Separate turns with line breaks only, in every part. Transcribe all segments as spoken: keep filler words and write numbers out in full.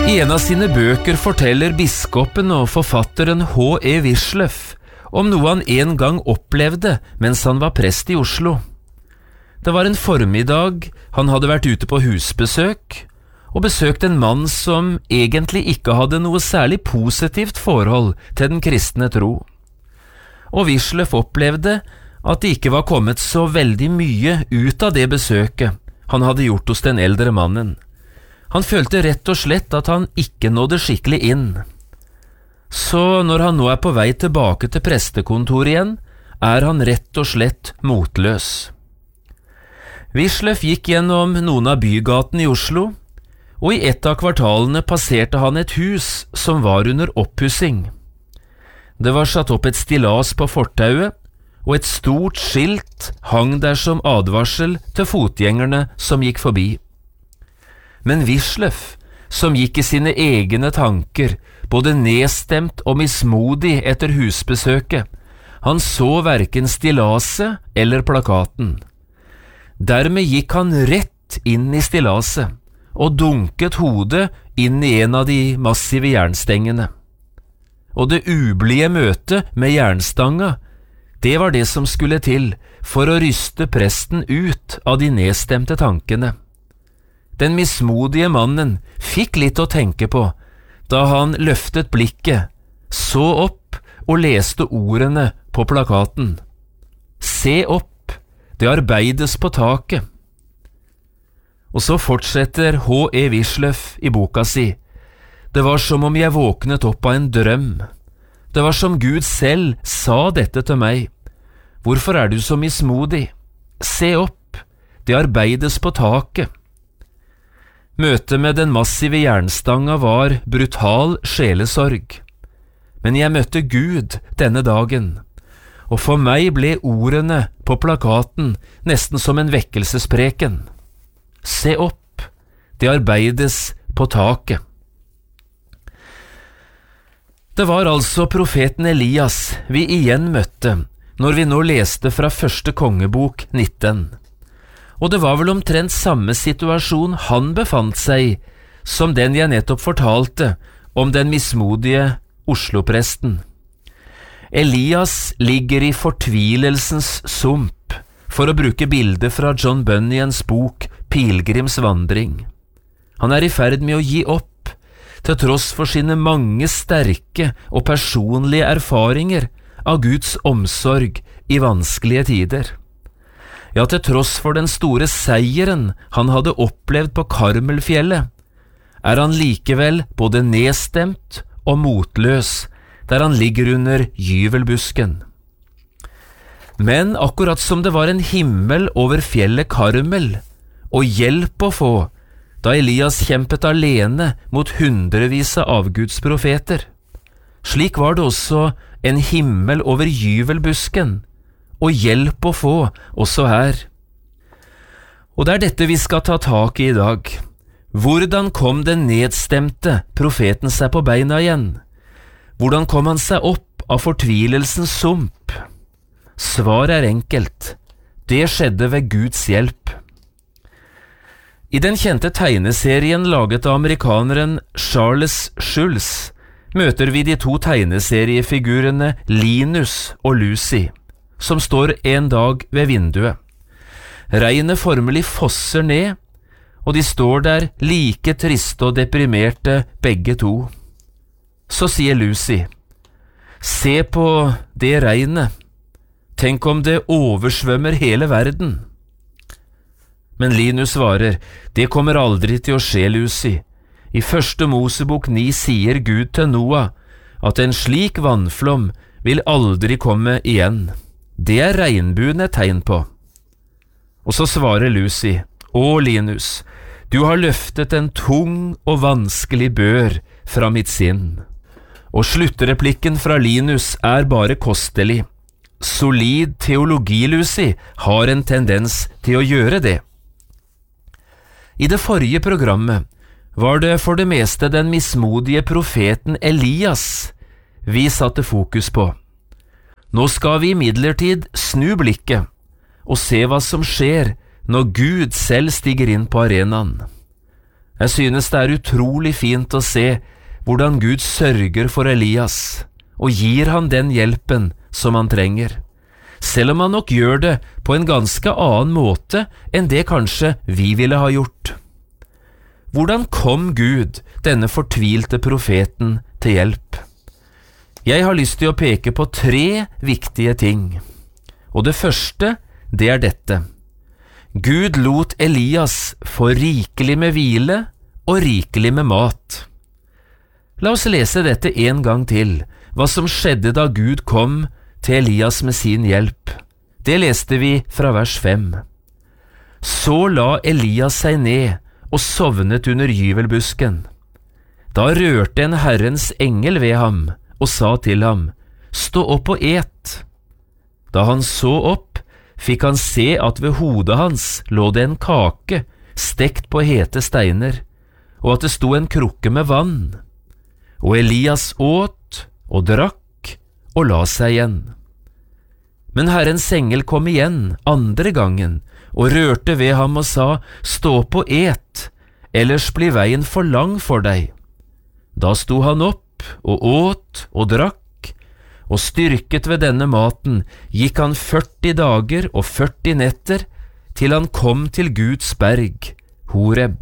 I en av sine bøker forteller biskopen og forfatteren H. E. Wisløff om noe han en gang opplevde mens han var prest i Oslo. Det var en formiddag, han hadde vært ute på husbesøk og besøkt en mann som egentlig ikke hadde noe særlig positivt forhold til den kristne tro. Og Wisløff opplevde at det ikke var kommet så veldig mye ut av det besøket han hadde gjort hos den eldre mannen. Han følte rett og slett at han ikke nådde skikkelig inn. Så når han nå er på vei tilbake til prestekontoret igjen, er han rett og slett motløs. Wisløff gikk gjennom noen av bygatene i Oslo, og i ett av kvartalene passerte han et hus som var under oppussing. Det var satt opp et stillas på fortauet, og et stort skilt hang der som advarsel til fotgjengerne som gikk forbi. Men Wisløff, som gikk i sine egne tanker, både nedstemt og mismodig etter husbesøket, han så hverken stillaset eller plakaten. Dermed gikk han rett inn i stillaset og dunket hodet inn i en av de massive jernstengene. Og det ublide møtet med jernstanga, det var det som skulle til for å ryste presten ut av de nedstemte tankene. Den mismodige mannen fikk litt å tenke på da han løftet blikket, så opp og leste ordene på plakaten. Se opp, det arbeides på taket. Og så fortsetter H. E. Wisløff i boka si. Det var som om jeg våknet opp av en drøm. Det var som Gud selv sa dette til meg. Hvorfor er du så mismodig? Se opp, det arbeides på taket. Møtet med den massive jernstanga var brutal sjelesorg. Men jeg møtte Gud denne dagen, og for meg ble ordene på plakaten nesten som en vekkelsespreken. Se opp, det arbeides på taket. Det var altså profeten Elias vi igjen møtte når vi nå leste fra første kongebok nitten. Og det var vel omtrent samme situasjon han befant seg som den jeg nettopp fortalte om den mismodige Oslo-presten. Elias ligger i fortvilelsens sump, for å bruke bildet fra John Bunyans bok Pilgrims vandring. Han er i ferd med å gi opp, til tross for sine mange sterke og personlige erfaringer av Guds omsorg i vanskelige tider. Ja, til tross for den store seieren han hadde opplevd på Karmelfjellet, er han likevel både nedstemt og motløs der han ligger under gyvelbusken. Men akkurat som det var en himmel over fjellet Karmel, og hjelp å få, da Elias kjempet alene mot hundrevis av avgudsprofeter, slik var det også en himmel over gyvelbusken, og hjelp å få også her. Og det er dette vi skal ta tak i i dag. Hvordan kom den nedstemte profeten seg på beina igjen? Hvordan kom han seg opp av fortvilelsens sump? Svaret er enkelt. Det skjedde ved Guds hjelp. I den kjente tegneserien laget av amerikaneren Charles Schulz møter vi de to tegneseriefigurene Linus og Lucy, som står en dag ved vinduet. Regnet formelig fosser ned, og de står der like triste og deprimerte begge to. Så sier Lucy, se på det regnet, tenk om det oversvømmer hele verden. Men Linus svarer, det kommer aldri til å skje, Lucy. I første Mosebok ni sier Gud til Noah at en slik vannflom vil aldri komme igjen. Det er regnbuen et tegn på. Og så svarer Lucy, å Linus, du har løftet en tung og vanskelig bør fra mitt sinn. Og sluttreplikken fra Linus er bare kostelig. Solid teologi, Lucy, har en tendens til å gjøre det. I det forrige programmet var det for det meste den mismodige profeten Elias vi satte fokus på. Nå skal vi imidlertid snu blikket og se hva som skjer når Gud selv stiger inn på arenaen. Jeg synes det er utrolig fint å se hvordan Gud sørger for Elias og gir han den hjelpen som han trenger, selv om han nok gjør det på en ganske annen måte enn det kanskje vi ville ha gjort. Hvordan kom Gud denne fortvilte profeten til hjelp? Jeg har lyst til å peke på tre viktige ting, og det første, det er dette. Gud lot Elias få rikelig med hvile og rikelig med mat. La oss lese dette en gang til, hva som skjedde da Gud kom til Elias med sin hjelp. Det leste vi fra vers fem. Så la Elias seg ned og sovnet under gyvelbusken. Da rørte en Herrens engel ved ham og sa til ham, «Stå opp og et». Da han så opp, fikk han se at ved hodet hans lå det en kake stekt på hete steiner, og at det sto en krukke med vann. Og Elias åt og drakk og la seg igjen. Men Herrens engel kom igjen andre gangen og rørte ved ham og sa, «Stå opp og et, ellers blir veien for lang for deg». Da sto han opp og åt og drakk, og styrket ved denne maten gikk han førti dager og førti netter til han kom til Guds berg, Horeb.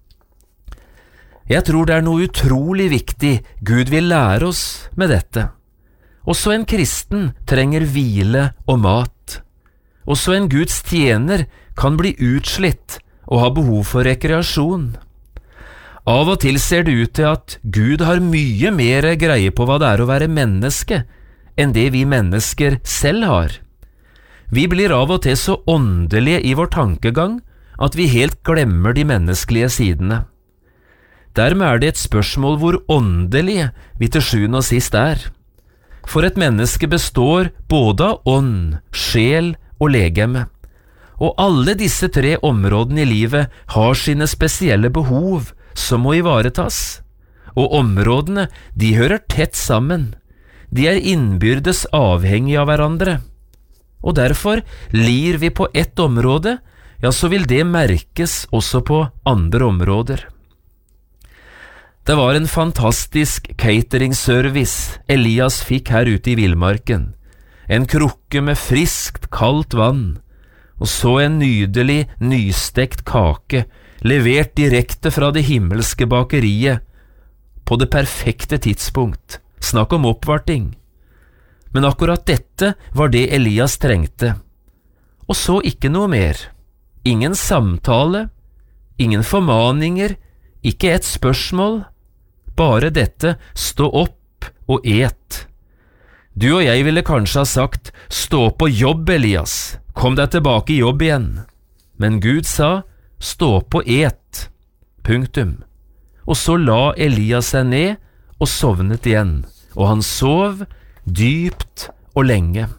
Jeg tror det er noe utrolig viktig Gud vil lære oss med dette. Også en kristen trenger hvile og mat. Også en Guds tjener kan bli utslitt og ha behov for rekreasjon. Av og til ser det ut til at Gud har mye mer greie på hva det er å være menneske, enn det vi mennesker selv har. Vi blir av og til så åndelige i vår tankegang at vi helt glemmer de menneskelige sidene. Dermed er det et spørsmål hvor åndelige vi til sjuende og sist er. For et menneske består både av ånd, sjel og legeme. Og alle disse tre områdene i livet har sine spesielle behov som må ivaretas. Og områdene, de hører tett sammen. De er innbyrdes avhengige av hverandre. Og derfor lir vi på ett område, ja, så vil det merkes også på andre områder. Det var en fantastisk cateringservice Elias fikk her ute i villmarken. En krukke med friskt, kaldt vann, og så en nydelig, nystekt kake, levert direkte fra det himmelske bakeriet, på det perfekte tidspunkt. Snakk om oppvarting. Men akkurat dette var det Elias trengte. Og så ikke noe mer. Ingen samtale, ingen formaninger, ikke et spørsmål. Bare dette, stå opp og et. Du og jeg ville kanskje ha sagt, stå opp og jobb, Elias. Kom deg tilbake i jobb igjen. Men Gud sa, stå opp og et. Punktum. Og så la Elias seg ned og sovnet igjen, og han sov dypt og lenge.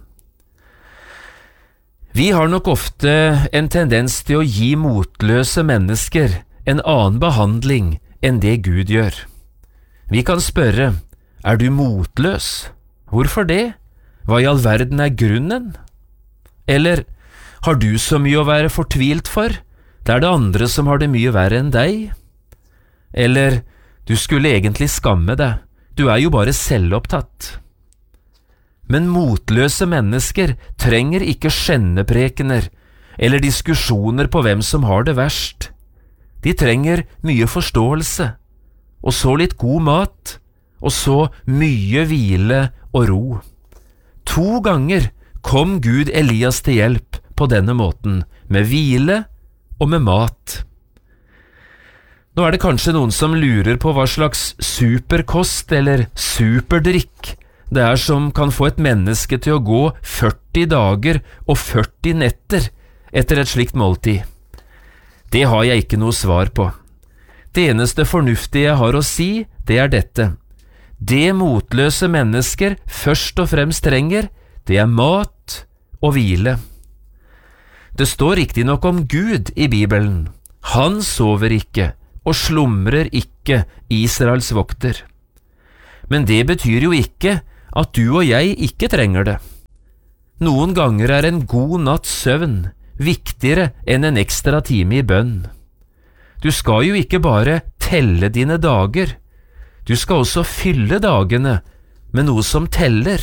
Vi har nok ofte en tendens til å gi motløse mennesker en annen behandling enn det Gud gjør. Vi kan spørre, er du motløs? Hvorfor det? Hva i all verden er grunnen? Eller, har du så mye å være fortvilt for? Det er det andre som har det mye verre enn deg. Eller, du skulle egentlig skamme deg, du er jo bare selvopptatt. Men motløse mennesker trenger ikke skjenneprekener eller diskusjoner på hvem som har det verst. De trenger mye forståelse, og så litt god mat, og så mye hvile og ro. To ganger kom Gud Elias til hjelp på denne måten, med hvile og med mat. Nå er det kanskje noen som lurer på hva slags superkost eller superdrikk det er som kan få et menneske til å gå førti dager og førti netter etter et slikt måltid. Det har jeg ikke noe svar på. Det eneste fornuftige jeg har å si, det er dette. Det motløse mennesker først og fremst trenger, det er mat og hvile. Det står riktignok om Gud i Bibelen. Han sover ikke og slumrer ikke, Israels vokter. Men det betyr jo ikke at du og jeg ikke trenger det. Noen ganger er en god natts søvn viktigere enn en ekstra time i bønn. du skal jo ikke bare telle dine dager, du skal også fylle dagene med noe som teller.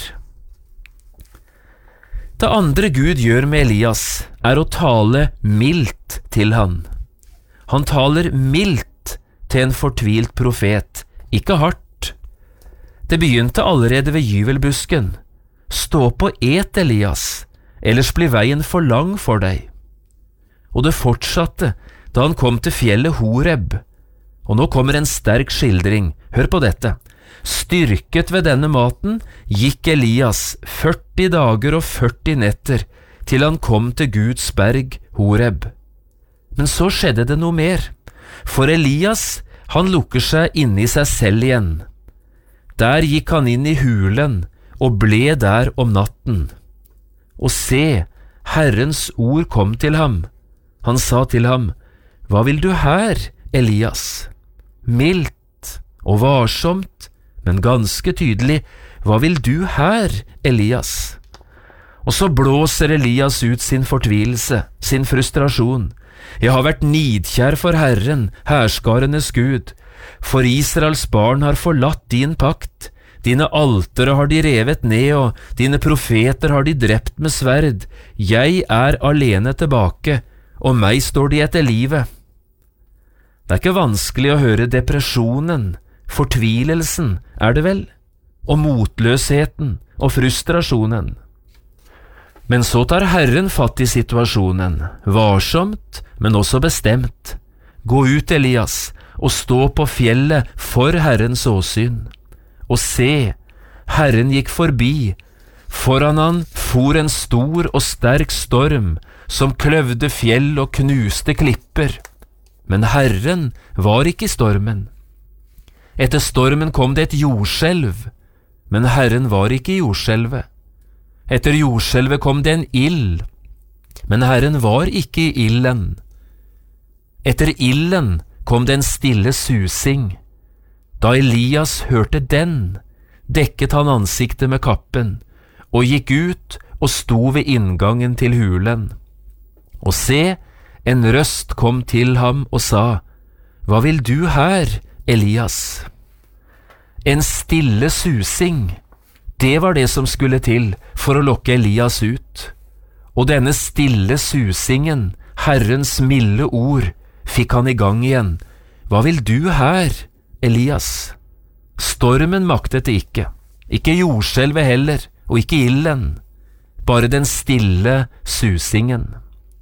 Det andre Gud gjør med Elias er å tale mildt til han. Han taler mildt til en fortvilt profet, ikke hardt. Det begynte allerede ved gyvelbusken. Stå på et, Elias, ellers blir veien for lang for deg. Og det fortsatte da han kom til fjellet Horeb. Og nå kommer en sterk skildring. Hør på dette. Styrket ved denne maten gikk Elias førti dager og førti netter til han kom til Guds berg Horeb. Men så skjedde det noe mer, for Elias, han lukker seg inne i seg selv igjen. Der gikk han inn i hulen og ble der om natten. Og se, Herrens ord kom til ham. Han sa til ham, «Hva vil du her, Elias?» Mildt og varsomt, men ganske tydelig, «Hva vil du her, Elias?» Og så blåser Elias ut sin fortvilelse, sin frustrasjon. «Jeg har vært nidkjær for Herren, herskarenes Gud, for Israels barn har forlatt din pakt. Dine altere har de revet ned, og dine profeter har de drept med sverd. Jeg er alene tilbake, og meg står de etter livet.» Det er ikke vanskelig å høre depresjonen, fortvilelsen, er det vel, og motløsheten og frustrasjonen. Men så tar Herren fatt i situasjonen, varsomt, men også bestemt. Gå ut, Elias, og stå på fjellet for Herrens åsyn. Og se, Herren gikk forbi. Foran han for en stor og sterk storm, som kløvde fjell og knuste klipper. Men Herren var ikke i stormen. Etter stormen kom det et jordskjelv, men Herren var ikke i jordskjelvet. Etter jordskjelvet kom det en ild, men Herren var ikke i ilden. Etter ilden kom det en stille susing. Da Elias hørte den, dekket han ansiktet med kappen, og gikk ut og sto ved inngangen til hulen. Og se, en røst kom til ham og sa, «Hva vil du her, Elias?» En stille susing, det var det som skulle til for å lokke Elias ut. Og denne stille susingen, Herrens milde ord, fikk han i gang igjen. «Hva vil du her, Elias?» Stormen maktet det ikke, ikke jordskjelvet heller, og ikke ilden, bare den stille susingen.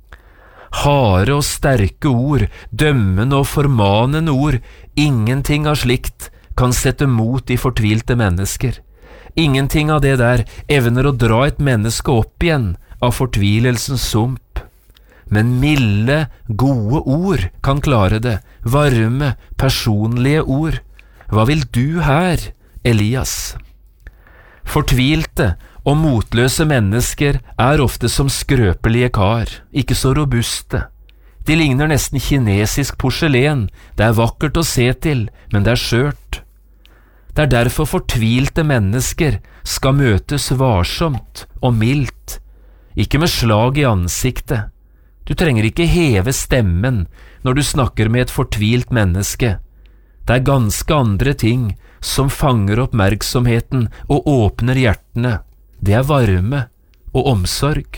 Harde og sterke ord, dømmende og formanende ord, ingenting av slikt kan sette mot i fortvilte mennesker. Ingenting av det der evner å dra et menneske opp igjen av fortvilelsens sump. Men milde, gode ord kan klare det, varme, personlige ord. Hva vil du her, Elias? Fortvilte og motløse mennesker er ofte som skrøpelige kar, ikke så robuste. De ligner nesten kinesisk porselen, det er vakkert å se til, men det er skjørt. Det er derfor fortvilte mennesker skal møtes varsomt og mildt, ikke med slag i ansiktet. Du trenger ikke heve stemmen når du snakker med et fortvilt menneske. Det er ganske andre ting som fanger oppmerksomheten og åpner hjertene. Det er varme og omsorg.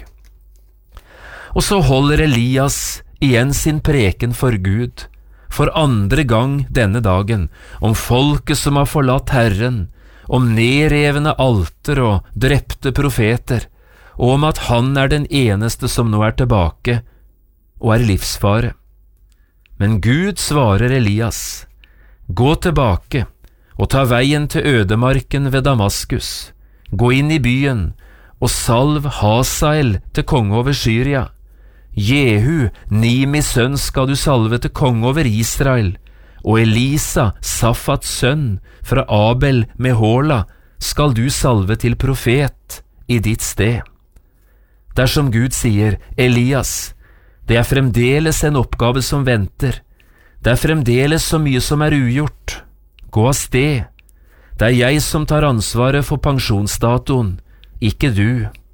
Og så holder Elias igjen sin preken for Gud, for andre gang denne dagen, om folket som har forlatt Herren, om nedrevne alter og drepte profeter, og om at han er den eneste som nå er tilbake og er i livsfare. Men Gud svarer Elias, «Gå tilbake og ta veien til ødemarken ved Damaskus. Gå inn i byen og salv Hasael til konge over Syria. Jehu, Nimis sønn, skal du salve til konge over Israel, og Elisa, Safats sønn, fra Abel Mehola, skal du salve til profet i ditt sted.» Dersom Gud sier, «Elias, det er fremdeles en oppgave som venter. Det er fremdeles så mye som er ugjort. Gå av sted. Det er jeg som tar ansvaret for pensjonsdatoen, ikke du.»